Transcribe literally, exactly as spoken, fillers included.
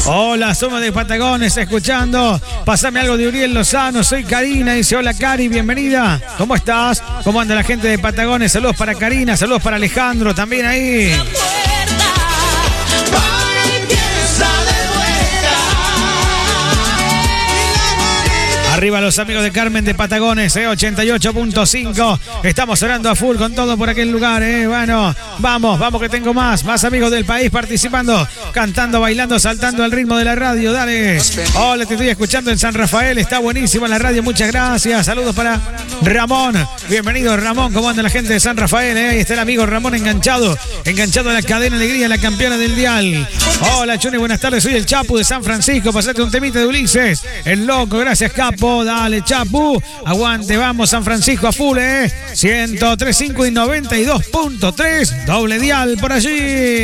Hola, somos de Patagones, escuchando. Pásame algo de Uriel Lozano. Soy Karina. Dice, hola, Cari, bienvenida. ¿Cómo estás? ¿Cómo anda la gente de Patagones? Saludos para Karina, saludos para Alejandro, también ahí. Arriba los amigos de Carmen de Patagones, eh, ochenta y ocho punto cinco. Estamos orando a full con todo por aquel lugar, eh. Bueno, vamos, vamos que tengo más. Más amigos del país participando, cantando, bailando, saltando al ritmo de la radio. Dale. Hola, te estoy escuchando en San Rafael. Está buenísima la radio. Muchas gracias. Saludos para Ramón. Bienvenido, Ramón. ¿Cómo anda la gente de San Rafael? Eh? Ahí está el amigo Ramón enganchado. Enganchado a la cadena Alegría, la campeona del dial. Hola, Chuni. Buenas tardes. Soy el Chapu de San Francisco. Pasate un temita de Ulises. El loco. Gracias, Capo. Dale, Chapu. Aguante, vamos, San Francisco a full, eh. ciento tres punto cinco y noventa y dos punto tres. Doble dial por allí.